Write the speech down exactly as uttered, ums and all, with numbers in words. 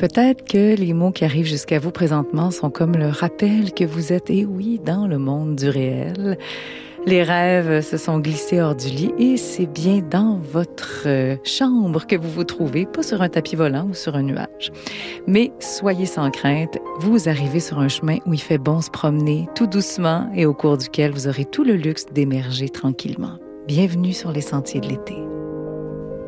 Peut-être que les mots qui arrivent jusqu'à vous présentement sont comme le rappel que vous êtes, et oui, dans le monde du réel. Les rêves se sont glissés hors du lit et c'est bien dans votre chambre que vous vous trouvez, pas sur un tapis volant ou sur un nuage. Mais soyez sans crainte, vous arrivez sur un chemin où il fait bon se promener tout doucement et au cours duquel vous aurez tout le luxe d'émerger tranquillement. Bienvenue sur les sentiers de l'été.